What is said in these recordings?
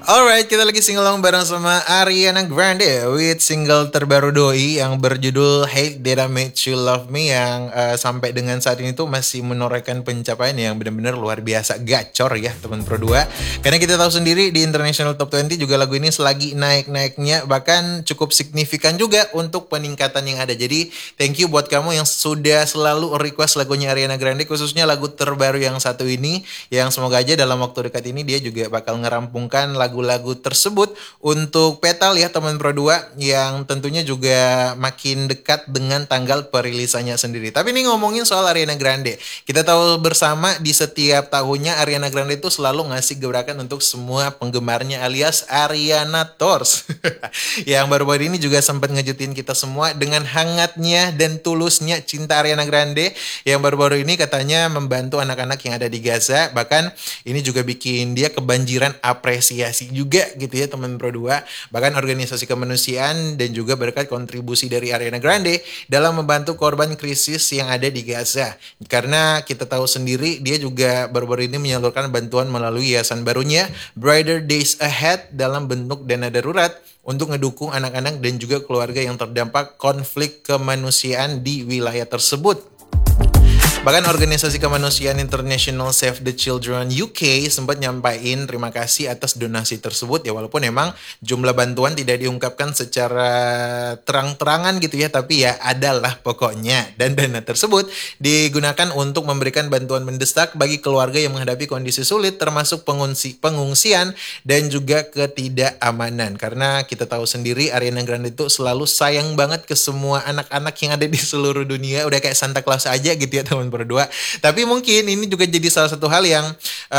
Alright, kita lagi singelong bareng sama Ariana Grande with single terbaru Doi yang berjudul Hate That I Made You Love Me yang sampai dengan saat ini tuh masih menorehkan pencapaian yang benar-benar luar biasa gacor ya teman Pro 2. Karena kita tahu sendiri di International Top 20 juga lagu ini selagi naik-naiknya, bahkan cukup signifikan juga untuk peningkatan yang ada. Jadi thank you buat kamu yang sudah selalu request lagunya Ariana Grande, khususnya lagu terbaru yang satu ini, yang semoga aja dalam waktu dekat ini dia juga bakal ngerampungkan lagu-lagu tersebut untuk Petal ya teman Pro 2, yang tentunya juga makin dekat dengan tanggal perilisannya sendiri. Tapi ini ngomongin soal Ariana Grande, kita tahu bersama di setiap tahunnya Ariana Grande itu selalu ngasih gebrakan untuk semua penggemarnya alias Ariana Tours. Yang baru-baru ini juga sempat ngejutin kita semua dengan hangatnya dan tulusnya cinta Ariana Grande, yang baru-baru ini katanya membantu anak-anak yang ada di Gaza. Bahkan ini juga bikin dia kebanjiran apresiasi juga gitu ya teman Pro 2. Bahkan organisasi kemanusiaan dan juga berkat kontribusi dari Ariana Grande dalam membantu korban krisis yang ada di Gaza. Karena kita tahu sendiri dia juga baru-baru ini menyalurkan bantuan melalui yayasan barunya Brighter Days Ahead dalam bentuk dana darurat untuk ngedukung anak-anak dan juga keluarga yang terdampak konflik kemanusiaan di wilayah tersebut. Bahkan organisasi kemanusiaan International Save the Children UK sempat nyampain terima kasih atas donasi tersebut ya, walaupun memang jumlah bantuan tidak diungkapkan secara terang-terangan gitu ya, tapi ya adalah pokoknya. Dan dana tersebut digunakan untuk memberikan bantuan mendesak bagi keluarga yang menghadapi kondisi sulit, termasuk pengungsian dan juga ketidakamanan. Karena kita tahu sendiri Ariana Grande itu selalu sayang banget ke semua anak-anak yang ada di seluruh dunia, udah kayak Santa Claus aja gitu ya teman berdua. Tapi mungkin ini juga jadi salah satu hal yang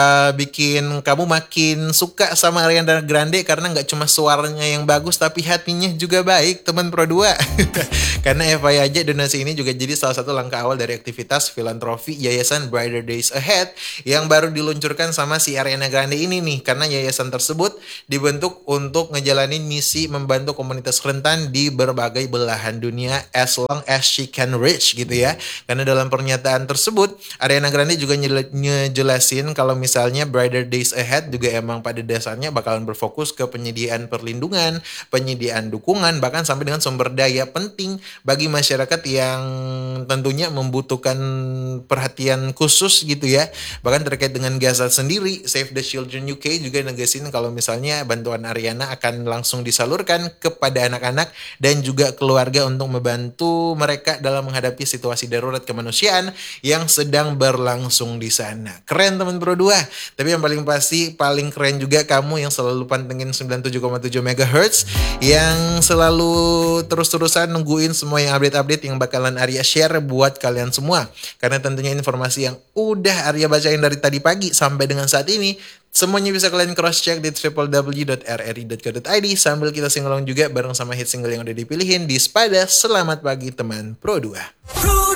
bikin kamu makin suka sama Ariana Grande, karena nggak cuma suaranya yang bagus tapi hatinya juga baik teman Pro 2. Karena FYI aja donasi ini juga jadi salah satu langkah awal dari aktivitas filantropi Yayasan Brighter Days Ahead yang baru diluncurkan sama si Ariana Grande ini nih. Karena yayasan tersebut dibentuk untuk ngejalanin misi membantu komunitas rentan di berbagai belahan dunia as long as she can reach gitu ya. Karena dalam pernyataan tersebut Ariana Grande juga ngejelasin kalau misalnya Brighter Days Ahead juga emang pada dasarnya bakalan berfokus ke penyediaan perlindungan, penyediaan dukungan, bahkan sampai dengan sumber daya penting bagi masyarakat yang tentunya membutuhkan perhatian khusus gitu ya. Bahkan terkait dengan Gaza sendiri, Save the Children UK juga negesin kalau misalnya bantuan Ariana akan langsung disalurkan kepada anak-anak dan juga keluarga untuk membantu mereka dalam menghadapi situasi darurat kemanusiaan yang sedang berlangsung di sana. Keren teman Pro 2. Tapi yang paling pasti paling keren juga kamu yang selalu pantengin 97,7 MHz, yang selalu terus-terusan nungguin semua yang update-update yang bakalan Arya share buat kalian semua. Karena tentunya informasi yang udah Arya bacain dari tadi pagi sampai dengan saat ini semuanya bisa kalian cross check di www.rri.co.id sambil kita singelong juga bareng sama hit single yang udah dipilihin di Spada. Selamat pagi teman Pro 2.